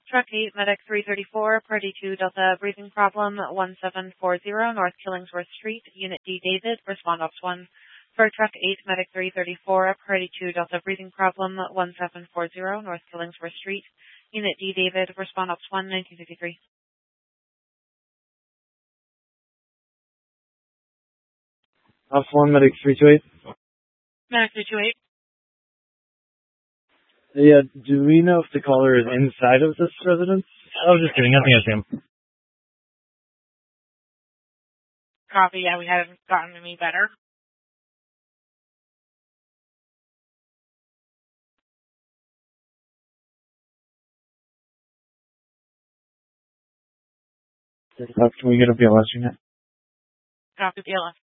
Truck 8, Medic 334, Party 2, Delta, breathing problem 1740, North Killingsworth Street, Unit D, David, respond Ops 1. For Truck 8, Medic 334, Party 2, Delta, breathing problem 1740, North Killingsworth Street, Unit D, David, respond Ops 1, 1953. Ops 1, Medic 328. Medic 328. Yeah, do we know if the caller is inside of this residence? I was just kidding. I think I see him. Copy, yeah, we haven't gotten any better. Can we get a BLS unit? Copy, BLS.